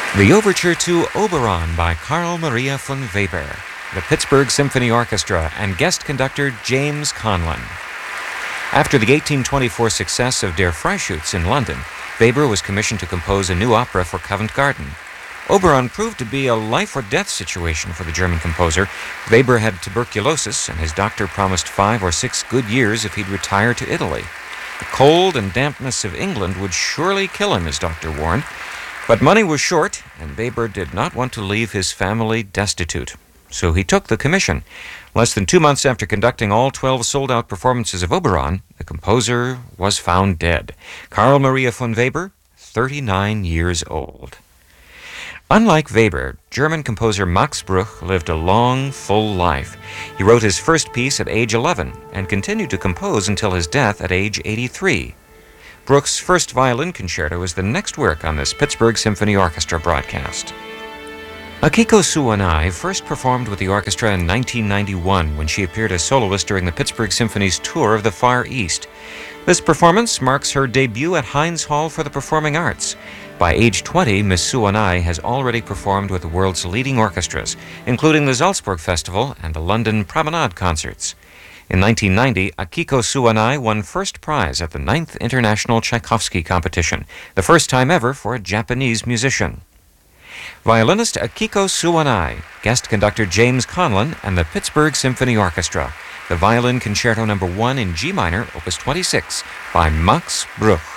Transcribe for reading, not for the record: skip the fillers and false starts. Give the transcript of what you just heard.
The Overture to Oberon by Carl Maria von Weber, the Pittsburgh Symphony Orchestra, and guest conductor James Conlon. After the 1824 success of Der Freischütz in London, Weber was commissioned to compose a new opera for Covent Garden. Oberon proved to be a life-or-death situation for the German composer. Weber had tuberculosis, and his doctor promised 5 or 6 good years if he'd retire to Italy. The cold and dampness of England would surely kill him, his doctor warned. But money was short, and Weber did not want to leave his family destitute. So he took the commission. Less than 2 months after conducting all 12 sold-out performances of Oberon, the composer was found dead. Carl Maria von Weber, 39 years old. Unlike Weber, German composer Max Bruch lived a long, full life. He wrote his first piece at age 11 and continued to compose until his death at age 83. Bruch's first violin concerto is the next work on this Pittsburgh Symphony Orchestra broadcast. Akiko Suwanai first performed with the orchestra in 1991 when she appeared as soloist during the Pittsburgh Symphony's tour of the Far East. This performance marks her debut at Heinz Hall for the Performing Arts. By age 20, Miss Suwanai has already performed with the world's leading orchestras, including the Salzburg Festival and the London Promenade Concerts. In 1990, Akiko Suwanai won first prize at the 9th International Tchaikovsky Competition, the first time ever for a Japanese musician. Violinist Akiko Suwanai, guest conductor James Conlon, and the Pittsburgh Symphony Orchestra. The Violin Concerto No. 1 in G minor, Opus 26, by Max Bruch.